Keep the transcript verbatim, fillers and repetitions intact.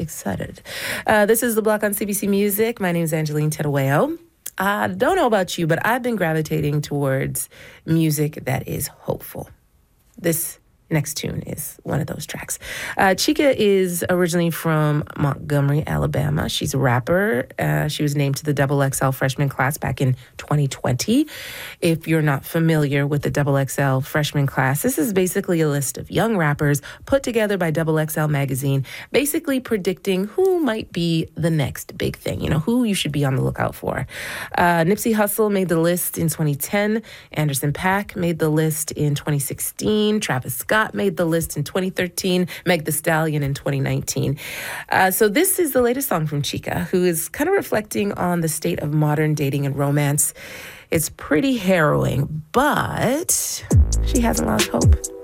excited. Uh, this is The Block on C B C Music. My name is Angeline Terueo. I don't know about you, but I've been gravitating towards music that is hopeful. This next tune is one of those tracks. Uh, Chika is originally from Montgomery, Alabama. She's a rapper. Uh, she was named to the Double X L freshman class back in twenty twenty. If you're not familiar with the Double X L freshman class, this is basically a list of young rappers put together by Double X L magazine, basically predicting who might be the next big thing, you know, who you should be on the lookout for. Uh, Nipsey Hussle made the list in twenty ten. Anderson .Paak made the list in twenty sixteen. Travis Scott made the list in twenty thirteen, Meg Thee Stallion in twenty nineteen. Uh, so this is the latest song from Chika, who is kind of reflecting on the state of modern dating and romance. It's pretty harrowing, but she hasn't lost hope.